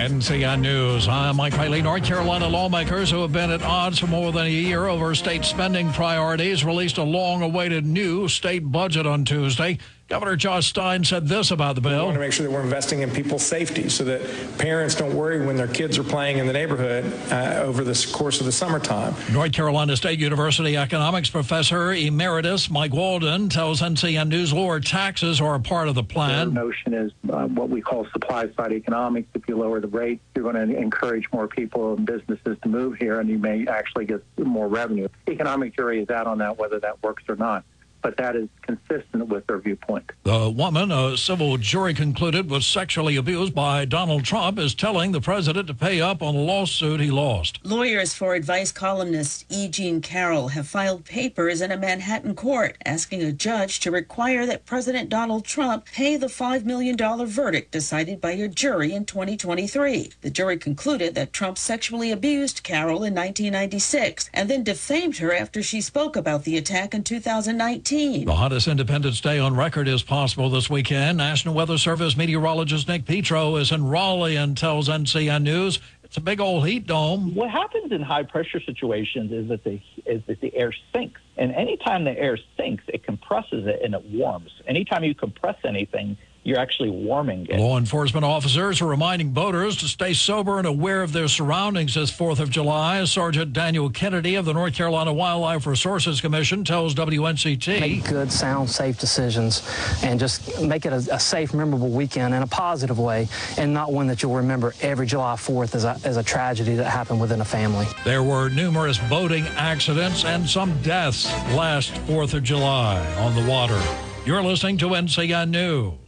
NCN News. I'm Mike Riley. North Carolina lawmakers who have been at odds for more than a year over state spending priorities released a long-awaited new state budget on Tuesday. Governor Josh Stein said this about the bill. We want to make sure that we're investing in people's safety so that parents don't worry when their kids are playing in the neighborhood over the course of the summertime. North Carolina State University economics professor emeritus Mike Walden tells NCN News lower taxes are a part of the plan. The notion is what we call supply-side economics. If you lower the rate, you're going to encourage more people and businesses to move here, and you may actually get more revenue. Economic jury is out on that, whether that works or not. But that is consistent with their viewpoint. The woman a civil jury concluded was sexually abused by Donald Trump is telling the president to pay up on a lawsuit he lost. Lawyers for advice columnist E. Jean Carroll have filed papers in a Manhattan court asking a judge to require that President Donald Trump pay the $5 million verdict decided by a jury in 2023. The jury concluded that Trump sexually abused Carroll in 1996 and then defamed her after she spoke about the attack in 2019. The hottest Independence Day on record is possible this weekend. National Weather Service meteorologist Nick Petro is in Raleigh and tells NCN News it's a big old heat dome. What happens in high-pressure situations is that the air sinks. And anytime the air sinks, it compresses it and it warms. Anytime you compress anything, you're actually warming it. Law enforcement officers are reminding boaters to stay sober and aware of their surroundings this 4th of July. Sergeant Daniel Kennedy of the North Carolina Wildlife Resources Commission tells WNCT. Make good, sound, safe decisions and just make it a safe, memorable weekend in a positive way and not one that you'll remember every July 4th as a tragedy that happened within a family. There were numerous boating accidents and some deaths last 4th of July on the water. You're listening to NCN News.